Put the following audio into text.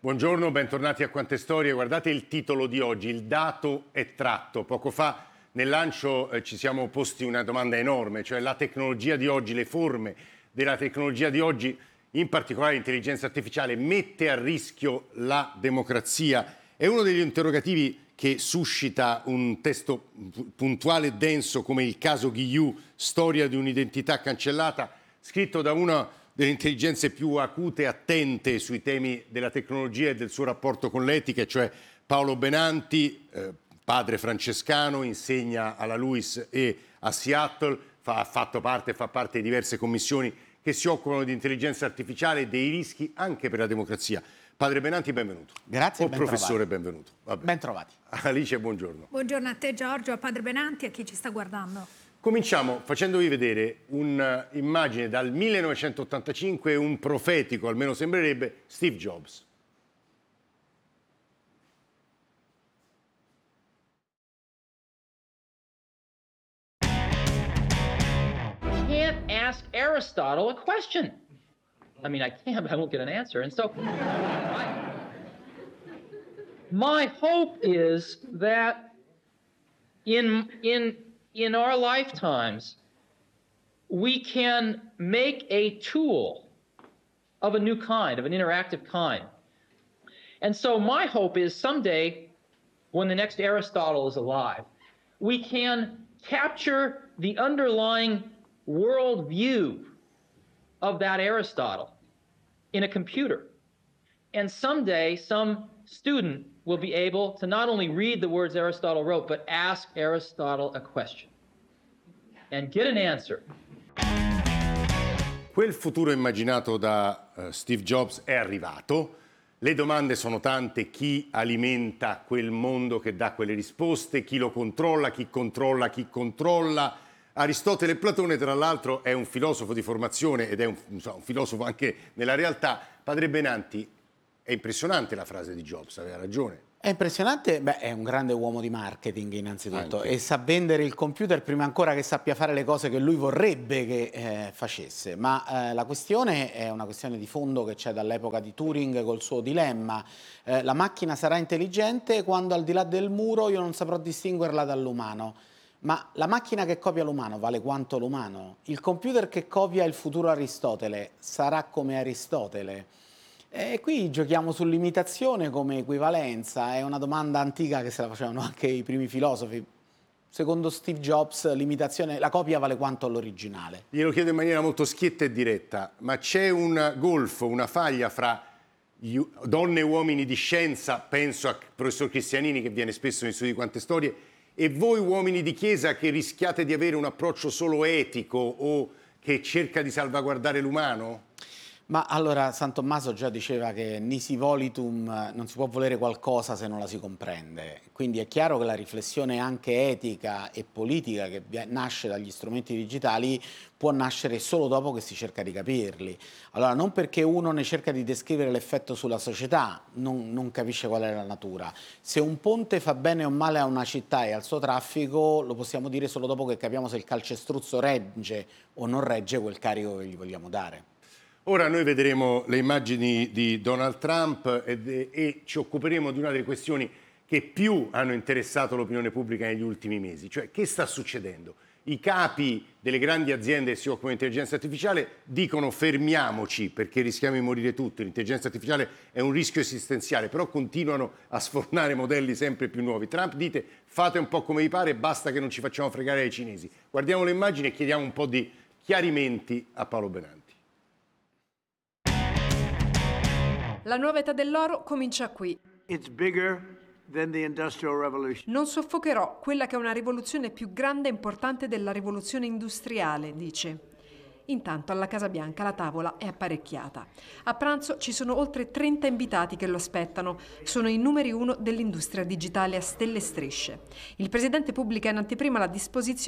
Buongiorno, bentornati a Quante Storie. Guardate il titolo di oggi, il dato è tratto. Poco fa nel lancio ci siamo posti una domanda enorme, cioè la tecnologia di oggi, le forme della tecnologia di oggi, in particolare l'intelligenza artificiale, mette a rischio la democrazia? È uno degli interrogativi che suscita un testo puntuale e denso come Il caso Ghigliù, storia di un'identità cancellata, scritto da una delle intelligenze più acute e attente sui temi della tecnologia e del suo rapporto con l'etica, cioè Paolo Benanti, padre francescano, insegna alla LUISS e a Seattle, fa parte di diverse commissioni che si occupano di intelligenza artificiale e dei rischi anche per la democrazia. Padre Benanti, benvenuto. Grazie. O professore, benvenuto. Ben trovati. Alice, buongiorno. Buongiorno a te Giorgio, a Padre Benanti e a chi ci sta guardando. Cominciamo facendovi vedere un'immagine dal 1985, un profetico, almeno sembrerebbe, Steve Jobs. Can't ask Aristotle a question. I mean, I can, but I won't get an answer. And so my hope is that in our lifetimes, we can make a tool of a new kind, of an interactive kind. And so my hope is someday, when the next Aristotle is alive, we can capture the underlying worldview of that Aristotle in a computer. And someday, some student will be able to not only read the words Aristotle wrote, but ask Aristotle a question and get an answer. Quel futuro immaginato da Steve Jobs è arrivato. Le domande sono tante: chi alimenta quel mondo che dà quelle risposte, chi lo controlla, chi controlla chi controlla. Aristotele e Platone, tra l'altro, è un filosofo di formazione ed è un filosofo anche nella realtà. Padre Benanti, è impressionante la frase di Jobs, aveva ragione. È impressionante, è un grande uomo di marketing innanzitutto Anche. E sa vendere il computer prima ancora che sappia fare le cose che lui vorrebbe che facesse, ma la questione è una questione di fondo che c'è dall'epoca di Turing col suo dilemma. La macchina sarà intelligente quando al di là del muro io non saprò distinguerla dall'umano. Ma la macchina che copia l'umano vale quanto l'umano? Il computer che copia il futuro Aristotele sarà come Aristotele? E qui giochiamo sull'imitazione come equivalenza, è una domanda antica che se la facevano anche i primi filosofi. Secondo Steve Jobs l'imitazione, la copia vale quanto l'originale. Glielo chiedo in maniera molto schietta e diretta, ma c'è un golfo, una faglia fra donne e uomini di scienza, penso al professor Cristianini che viene spesso nei studi di Quante Storie, e voi uomini di chiesa che rischiate di avere un approccio solo etico o che cerca di salvaguardare l'umano? Ma allora San Tommaso già diceva che nisi volitum, non si può volere qualcosa se non la si comprende, quindi è chiaro che la riflessione anche etica e politica che nasce dagli strumenti digitali può nascere solo dopo che si cerca di capirli. Allora non perché uno ne cerca di descrivere l'effetto sulla società non capisce qual è la natura. Se un ponte fa bene o male a una città e al suo traffico lo possiamo dire solo dopo che capiamo se il calcestruzzo regge o non regge quel carico che gli vogliamo dare. Ora noi vedremo le immagini di Donald Trump e ci occuperemo di una delle questioni che più hanno interessato l'opinione pubblica negli ultimi mesi, cioè che sta succedendo? I capi delle grandi aziende che si occupano di intelligenza artificiale dicono fermiamoci perché rischiamo di morire tutti, l'intelligenza artificiale è un rischio esistenziale, però continuano a sfornare modelli sempre più nuovi. Trump dite fate un po' come vi pare, basta che non ci facciamo fregare dai cinesi. Guardiamo le immagini e chiediamo un po' di chiarimenti a Paolo Benanti. La nuova età dell'oro comincia qui. It's bigger than the Industrial Revolution. Non soffocherò quella che è una rivoluzione più grande e importante della rivoluzione industriale, dice. Intanto alla Casa Bianca la tavola è apparecchiata. A pranzo ci sono oltre 30 invitati che lo aspettano. Sono i numeri 1 dell'industria digitale a stelle e strisce. Il presidente pubblica in anteprima la disposizione